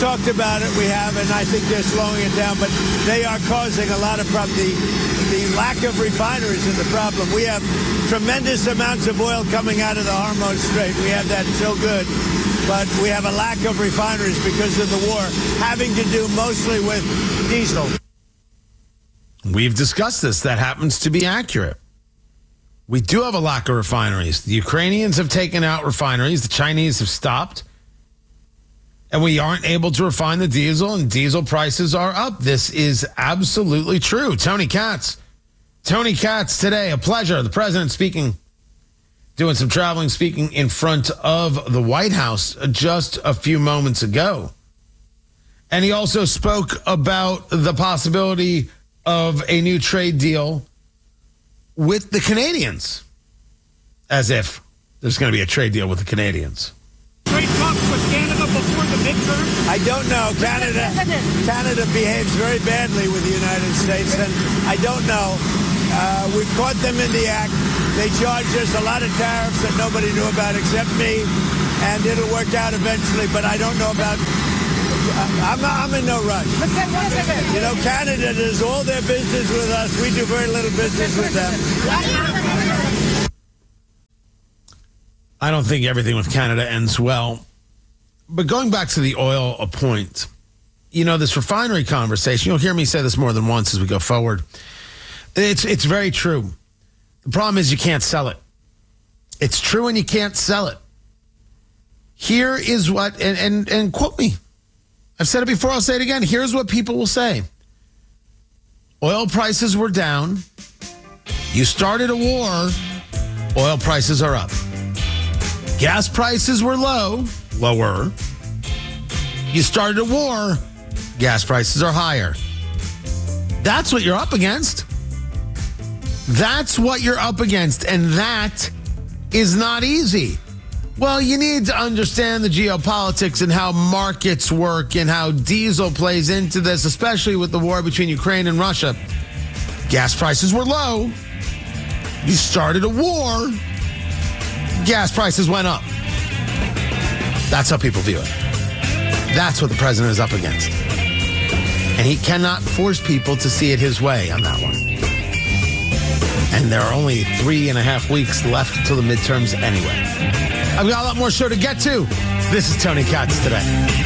talked about it. We have, and I think they're slowing it down. But they are causing a lot of problems. The lack of refineries is the problem. We have tremendous amounts of oil coming out of the Hormuz Strait. We have that so good. But we have a lack of refineries because of the war, having to do mostly with diesel. We've discussed this. That happens to be accurate. We do have a lack of refineries. The Ukrainians have taken out refineries. The Chinese have stopped. And we aren't able to refine the diesel, and diesel prices are up. This is absolutely true. Tony Katz. Tony Katz today. A pleasure. The president speaking, doing some traveling, speaking in front of the White House just a few moments ago. And he also spoke about the possibility of a new trade deal with the Canadians, as if there's going to be a trade deal with the Canadians. Trade talks with Canada before the midterm? I don't know. Canada behaves very badly with the United States, and I don't know. We've caught them in the act. They charged us a lot of tariffs that nobody knew about except me, and it'll work out eventually, but I don't know about... I'm in no rush. You know, Canada does all their business with us. We do very little business with them. I don't think everything with Canada ends well. But going back to the oil point, you know, this refinery conversation, you'll hear me say this more than once as we go forward. It's very true. The problem is you can't sell it. It's true and you can't sell it. Here is what, and quote me. I've said it before, I'll say it again. Here's what people will say. Oil prices were down. You started a war. Oil prices are up. Gas prices were lower. You started a war. Gas prices are higher. That's what you're up against. That's what you're up against. And that is not easy. Well, you need to understand the geopolitics and how markets work and how diesel plays into this, especially with the war between Ukraine and Russia. Gas prices were low. You started a war. Gas prices went up. That's how people view it. That's what the president is up against. And he cannot force people to see it his way on that one. And there are only 3.5 weeks left until the midterms anyway. I've got a lot more show to get to. This is Tony Katz Today.